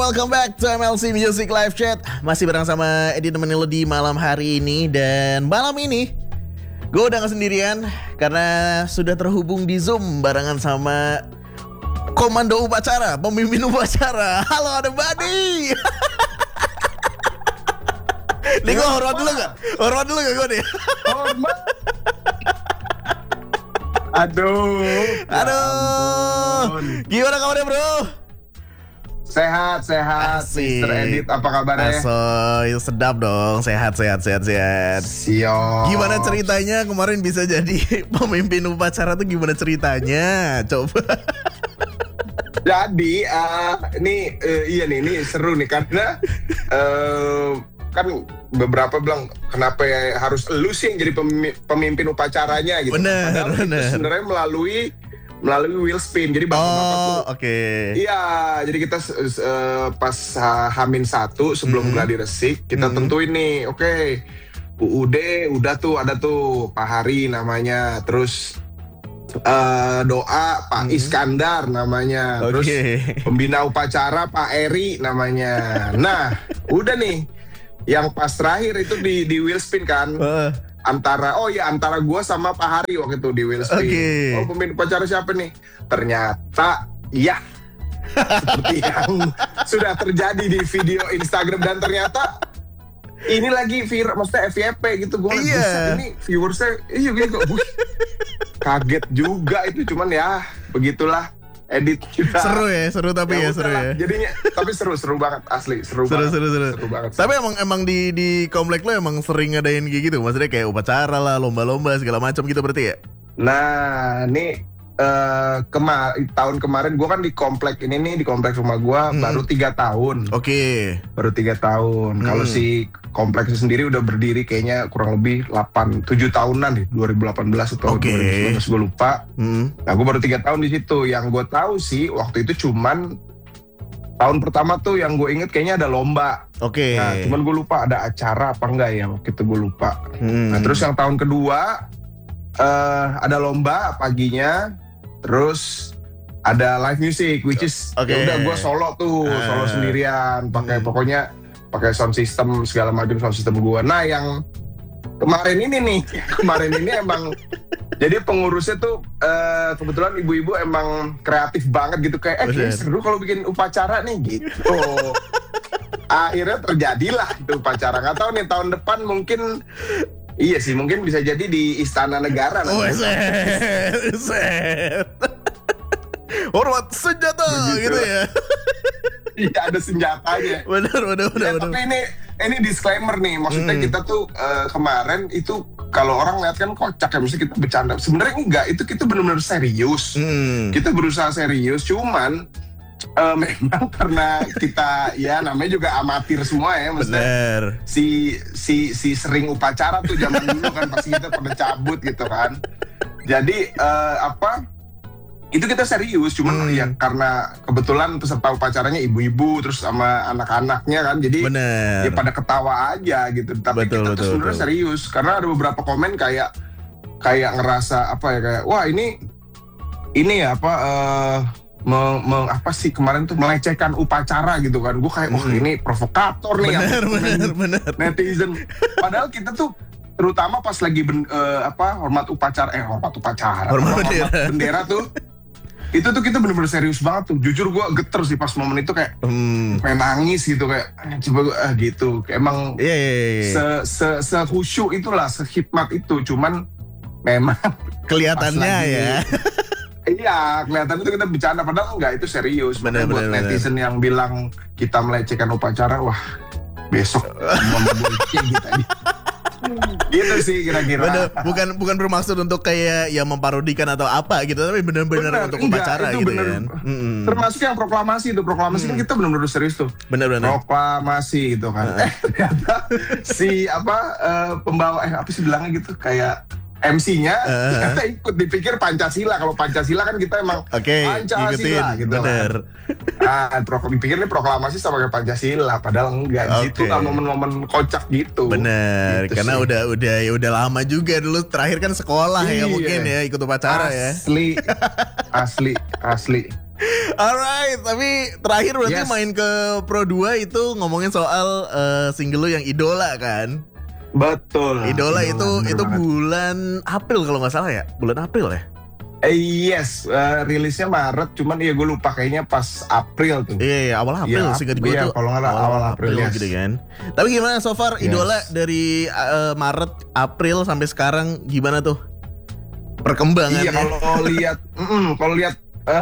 welcome back to MLC Music Live Chat. Masih bareng sama Edi nemenin lo di malam hari ini. Dan malam ini gue udah gak sendirian karena sudah terhubung di Zoom barengan sama komando upacara, pemimpin upacara. Halo, ada Badi. Nih gue hormat dulu gak? Hormat dulu gak gue nih? Hormat. Aduh. Gimana kabarnya bro? Sehat. Mr. Edit, apa kabarnya? Asoy, sedap dong. Sehat. Siap. Gimana ceritanya kemarin bisa jadi pemimpin upacara tuh gimana ceritanya? Coba. Jadi ini seru nih karena kan beberapa bilang kenapa ya harus lu sih yang jadi pemimpin upacaranya gitu. Bener. Sebenarnya melalui wheel spin. Jadi bapak-bapak tuh. Oke. Iya, jadi kita pas H-1 sebelum gladi resik kita tentuin nih, oke, UUD udah tuh ada tuh Pak Hari namanya, terus doa Pak Iskandar namanya, terus pembina upacara Pak Eri namanya. Nah, udah nih, yang pas terakhir itu di wheel spin kan. Antara gua sama Pak Hari waktu itu di wheel spin. Oh, pemimpin upacara siapa nih? Ternyata ya seperti yang sudah terjadi di video Instagram, dan ternyata ini lagi viral, maksudnya FYP gitu. Gue ini viewersnya gini kok. Kaget juga itu, cuman ya begitulah edit kita. Seru tapi seru ya. Jadinya tapi seru banget, asli seru banget. Tapi emang di komplek lo emang sering ngadain kayak gitu, maksudnya kayak upacara lah, lomba-lomba segala macam gitu berarti ya? Nah, ini tahun kemarin gue kan di komplek ini nih, di komplek rumah gue baru 3 tahun. Oke. Baru 3 tahun. Kalau si komplek itu sendiri udah berdiri kayaknya kurang lebih 7 tahunan nih, 2018 atau 2019 gue lupa. Nah, gue baru 3 tahun di situ. Yang gue tahu sih waktu itu cuman tahun pertama tuh yang gue inget kayaknya ada lomba. Nah, cuman gue lupa ada acara apa enggak ya waktu itu, gue lupa. Nah, terus yang tahun kedua ada lomba paginya, terus ada live music, which is ya udah gue solo sendirian, pakai sound system segala macam, sound system gue. Nah, yang kemarin ini emang jadi pengurusnya tuh kebetulan ibu-ibu emang kreatif banget gitu, kayak kayaknya seru kalau bikin upacara nih gitu. Akhirnya terjadilah itu upacara. Nggak tahu nih tahun depan mungkin. Iya sih, mungkin bisa jadi di Istana Negara. Hormat senjata gitu ya. Iya, ada senjatanya. Benar. Tapi ini disclaimer nih, maksudnya kita tuh kemarin itu kalau orang lihat kan kocak ya, mesti kita bercanda. Sebenarnya enggak, itu kita benar-benar serius. Kita berusaha serius, cuman memang karena kita ya namanya juga amatir semua ya, maksudnya si sering upacara tuh zaman dulu kan pasti kita pada cabut gitu kan. Jadi itu kita serius, cuman ya karena kebetulan peserta upacaranya ibu-ibu terus sama anak-anaknya kan, jadi ya pada ketawa aja gitu. Tapi kita tuh sebenarnya serius karena ada beberapa komen kayak ngerasa kayak wah ini ya apa sih kemarin tuh melecehkan upacara gitu kan. Gue kayak ini provokator nih. Bener. Netizen. Padahal kita tuh terutama pas lagi hormat bendera tuh, itu tuh kita bener-bener serius banget tuh. Jujur gue geter sih pas momen itu, kayak pengen nangis gitu, kayak coba gue gitu. Emang se-khusyuk itulah, sehikmat itu. Cuman memang kelihatannya ya. Iya, kelihatan itu kita bercanda, padahal enggak, itu serius. Bener, netizen yang bilang kita melecehkan upacara, wah besok mau gitu aja. Gitu sih kira-kira. Bukan bermaksud untuk kayak ya memparodikan atau apa gitu, tapi benar-benar untuk upacara gitu kan. Termasuk yang proklamasi kan kita benar-benar serius tuh. Benar. Proklamasi gitu kan. Ternyata si pembawa apa sih bilangnya gitu, kayak MC-nya kita ikut, dipikir Pancasila. Kalau Pancasila kan kita emang Pancasila gitu bener. Kan. Dipikir ini proklamasi sama kayak Pancasila, padahal enggak. Gitu kan, momen-momen kocak gitu. Bener, gitu karena sih. udah lama juga dulu. Terakhir kan sekolah ya mungkin ya ikut upacara. Asli. Alright, tapi terakhir berarti Yes. main ke Pro 2 itu ngomongin soal single lu yang Idola kan? Betul. Idola itu bener banget. bulan April kalau nggak salah ya? Bulan April ya? Yes, rilisnya Maret, cuman ya gue lupa kayaknya pas April tuh. Iya, awal April Iya, singkat gue iya, tuh. kalau nggak awal April, yes. gitu kan. Tapi gimana so far Yes. Idola dari Maret, April sampai sekarang gimana tuh perkembangannya? Iya, kalau lihat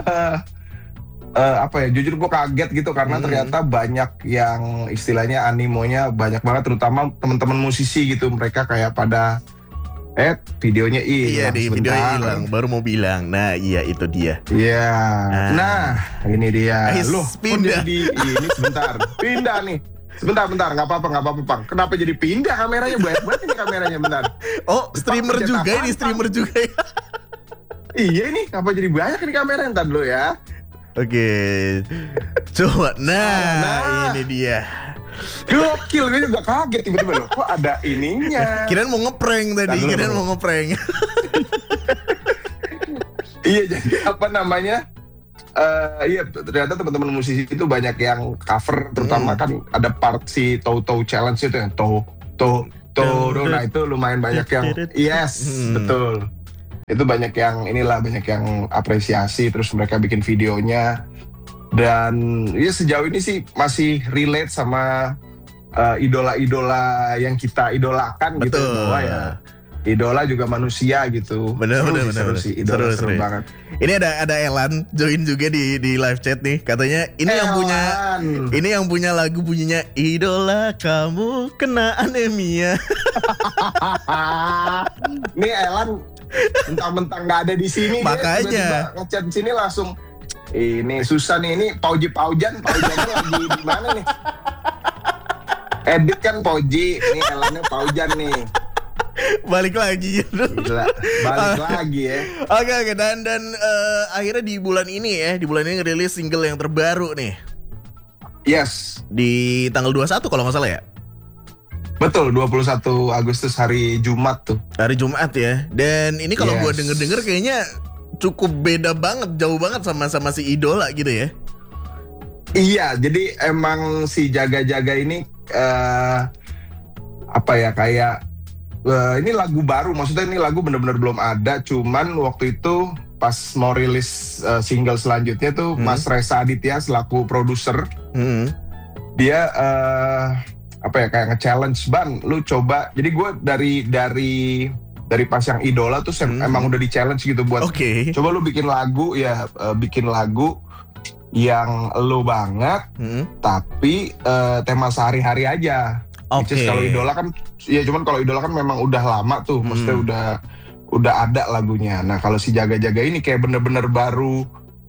apa ya, jujur gue kaget gitu karena ternyata banyak yang istilahnya animonya banyak banget, terutama teman-teman musisi gitu, mereka kayak pada videonya Iya, di sebentar. videonya hilang, baru mau bilang. Nah, iya itu dia. Iya. Nah, ini dia. Guys, Loh, kok pindah. jadi ini sebentar. Pindah nih. Sebentar, nggak apa-apa, Bang. Kenapa jadi pindah kameranya? Banyak banget ini kameranya, bentar. Oh, streamer Jepang juga ini, pantang. streamer juga ya. Iya nih, kenapa jadi banyak ini kamera? Ntar dulu ya. Oke. Coba. Nah, ini dia. Gokil, gue juga kaget tiba-tiba loh. Kok ada ininya? Kirain mau ngeprank tadi, Ntar dulu. kirain mau ngeprank. Iya, jadi apa namanya? Iya, ternyata teman-teman musisi itu banyak yang cover, terutama kan ada part si Toto Challenge itu yang nah itu lumayan banyak yang betul. Itu banyak yang banyak yang apresiasi, terus mereka bikin videonya. Dan ya sejauh ini sih masih relate sama idola-idola yang kita idolakan gitu, bahwa ya idola juga manusia gitu. Bener. Seru sih, idola seru banget. Ini ada Elan join juga di live chat nih. Katanya ini yang punya lagu bunyinya Idola kamu kena anemia. Nih Elan mentang-mentang nggak ada di sini, Makanya. dia tiba-tiba ngechat di sini langsung. Ini susah nih, ini Paujannya lagi di mana nih? Edit kan Pauji, nih Elannya Paujan nih. Balik lagi. Gila, balik lagi ya. Oke, dan akhirnya di bulan ini ngerilis single yang terbaru nih. Yes, Di tanggal 21 kalau nggak salah ya. betul, 21 Agustus hari Jumat tuh. Hari Jumat ya. Dan ini kalau gua denger-denger kayaknya cukup beda banget, jauh banget sama si Idola gitu ya. Iya, jadi emang si Jaga-Jaga ini apa ya, kayak ini lagu baru, maksudnya ini lagu bener-bener belum ada, cuman waktu itu pas mau rilis single selanjutnya tuh Mas Reza Aditya selaku produser, dia apa ya, kayak nge-challenge, Ban, lu coba. Jadi gue dari pas yang Idola tuh emang udah di-challenge gitu buat coba lu bikin lagu yang lu banget, tapi tema sehari-hari aja. Kalau Idola kan, ya cuman kalau Idola kan memang udah lama tuh, maksudnya udah ada lagunya. Nah kalau si Jaga-Jaga ini kayak bener-bener baru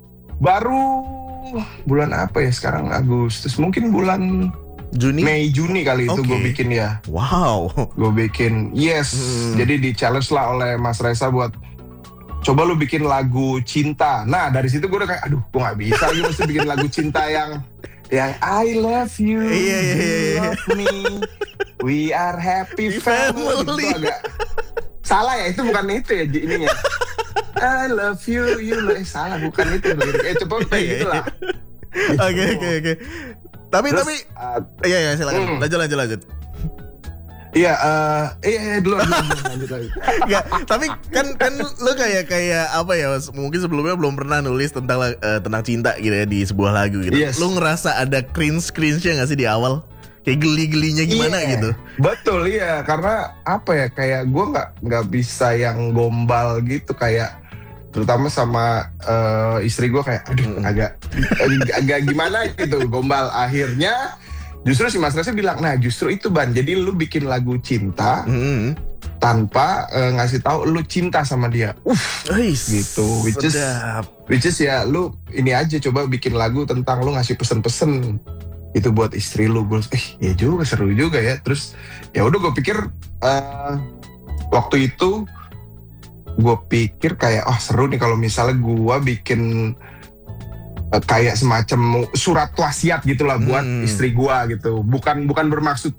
bulan apa ya sekarang, Agustus, mungkin bulan Mei Juni kali itu gue bikin ya. Wow. Gue bikin, jadi di challenge lah oleh Mas Reza buat coba lu bikin lagu cinta. Nah dari situ gue udah kayak, aduh gue nggak bisa, gue mesti bikin lagu cinta yang I love you, you love me, we are happy family. Itu agak salah ya, itu bukan itu ya ininya. I love you, you love, salah, bukan itu. Coba kayak gitu lah. Oke. Tapi iya silakan. Lanjut. Iya, dulu lanjut lagi. Enggak, tapi kan lu kayak apa ya? Mungkin sebelumnya belum pernah nulis tentang cinta gitu ya di sebuah lagu gitu. Yes. Lu ngerasa ada cringe-nya nggak sih di awal? Kayak geli-gelinya gimana gitu? Betul, iya, karena apa ya? Kayak gue nggak bisa yang gombal gitu, kayak terutama sama istri gue kayak aduh agak gimana gitu gombal. Akhirnya justru si Mas Reza bilang, nah justru itu Ban, jadi lu bikin lagu cinta tanpa ngasih tahu lu cinta sama dia. Gitu, which is ya lu ini aja, coba bikin lagu tentang lu ngasih pesen-pesen itu buat istri lu. Gue ya juga, seru juga ya. Terus ya udah gue pikir waktu itu gue pikir kayak seru nih kalau misalnya gue bikin kayak semacam surat wasiat gitulah buat istri gue gitu. Bukan bermaksud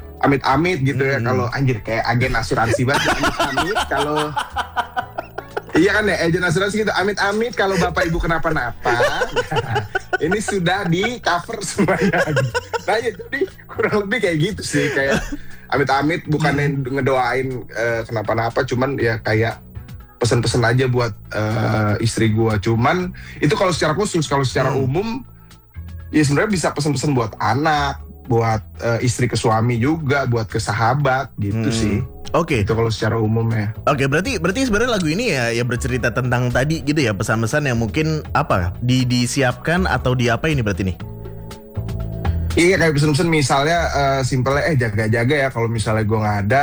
amit-amit gitu ya, kalau anjir kayak agen asuransi banget amit-amit kalau Iya kan ya, agen asuransi gitu. Amit-amit kalau bapak ibu kenapa-napa, ini sudah di cover semuanya. Nah ya, jadi kurang lebih kayak gitu sih, kayak amit-amit bukannya ngedoain kenapa-napa, cuman ya kayak pesan-pesan aja buat istri gua. Cuman itu kalau secara khusus, kalau secara umum ya sebenarnya bisa pesan-pesan buat anak, buat istri ke suami juga, buat ke sahabat gitu sih. Oke. Itu kalau secara umum ya. Oke, berarti sebenarnya lagu ini ya bercerita tentang tadi gitu ya, pesan-pesan yang mungkin apa disiapkan atau di apa ini berarti nih? Iya, kayak pesan-pesan misalnya simpelnya jaga-jaga ya kalau misalnya gue nggak ada,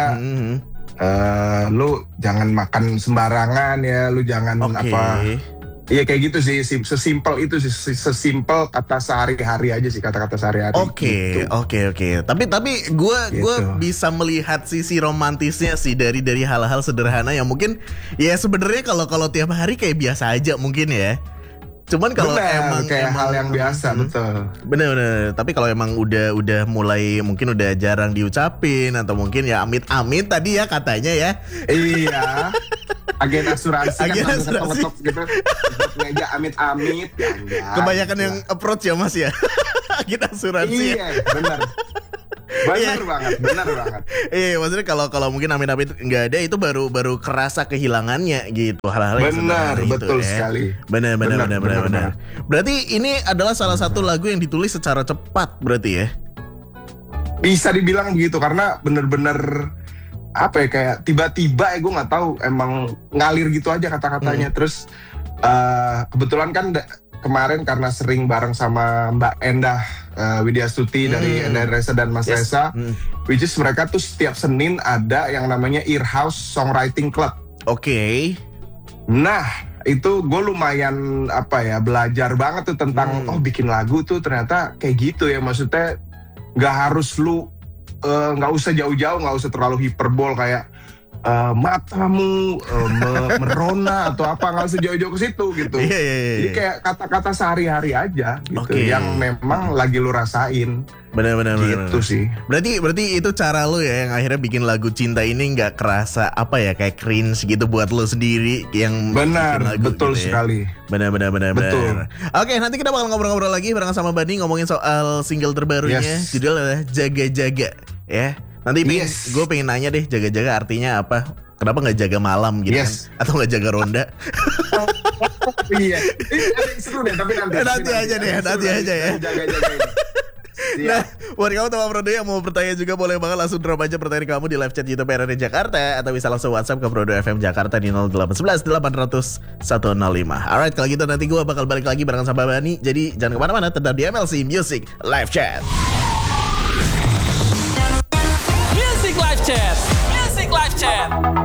lu jangan makan sembarangan ya, lu jangan apa. Iya kayak gitu sih, sesimpel itu sih, sesimpel kata sehari-hari aja sih, kata-kata sehari-hari. Oke. Tapi gue bisa melihat sisi romantisnya sih dari hal-hal sederhana yang mungkin ya sebenarnya kalau tiap hari kayak biasa aja mungkin ya. Cuman kalau emang hal yang biasa, betul. Bener. Tapi kalau emang udah mulai mungkin udah jarang diucapin atau mungkin ya amit-amit tadi ya katanya ya. Iya. Agen asuransi kan ngetok gitu. Meja amit-amit ya. Kebanyakan yang approach ya Mas ya. Agen asuransi. Iya, benar. Benar banget. Iya, maksudnya kalau mungkin amit-amit nggak ada itu baru kerasa kehilangannya gitu, hal-hal yang benar, betul itu, sekali. Benar. Berarti ini adalah salah satu lagu yang ditulis secara cepat berarti ya? Bisa dibilang begitu karena bener-bener apa ya, kayak tiba-tiba gue nggak tahu, emang ngalir gitu aja kata-katanya. Terus kebetulan kan kemarin karena sering bareng sama Mbak Endah Widya Stuti dari Endah Reza dan Mas Reza, which is mereka tuh setiap Senin ada yang namanya Earhouse Songwriting Club. Oke. Nah itu gue lumayan belajar banget tuh tentang bikin lagu tuh ternyata kayak gitu ya, maksudnya nggak harus lu nggak usah jauh-jauh, nggak usah terlalu hiperbol kayak matamu merona atau apa, nggak usah jauh-jauh ke situ gitu. Jadi kayak kata-kata sehari-hari aja gitu, yang memang lagi lu rasain. Benar. Gitu sih. Berarti itu cara lu ya yang akhirnya bikin lagu cinta ini nggak kerasa kayak cringe gitu buat lu sendiri yang benar, betul gitu sekali. Ya. Benar. Betul. Oke, nanti kita bakal ngobrol-ngobrol lagi bareng sama Bani ngomongin soal single terbarunya, judulnya Jaga-Jaga ya. Nanti gue pengen nanya deh, jaga-jaga artinya apa? Kenapa nggak jaga malam gitu kan? Atau nggak jaga ronda? Iya, ini ada yang seru deh, tapi nanti aja ya. Jaga-jaga ini. Nah, buat kamu teman Prodo yang mau bertanya juga boleh banget langsung drop aja pertanyaan kamu di live chat YouTube RRI Jakarta, atau bisa langsung WhatsApp ke Prodo FM Jakarta di 0811 800 105. Alright, kalau gitu nanti gue bakal balik lagi bareng sama Bani. Jadi jangan kemana-mana, tetap di MLC Music Live Chat. Music Live Chat.